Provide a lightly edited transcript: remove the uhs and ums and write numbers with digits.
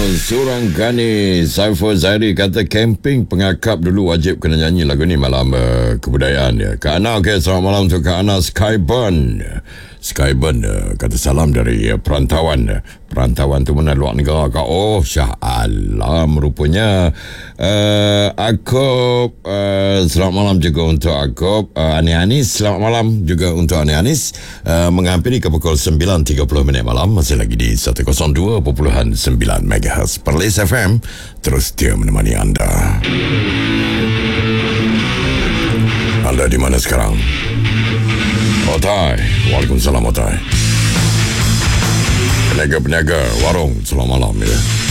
Surangani Saiful Zairi kata camping pengakap dulu wajib kena nyanyi lagu ni malam kebudayaan ya. Kak Ana, selamat malam untuk Kak Ana Skyburn. Kata salam dari perantauan tu mana luar negara Kak. Oh Syah Alam rupanya. Akop selamat malam juga untuk Akop. Ani Anis selamat malam juga untuk Ani Anis. Menghampiri ke pukul 9.30 malam, masih lagi di 102.9 MHz Perlis FM, terus dia menemani anda. Anda di mana sekarang? Otai, waalaikumsalam Otai. Peniaga warung, selamat malam ya.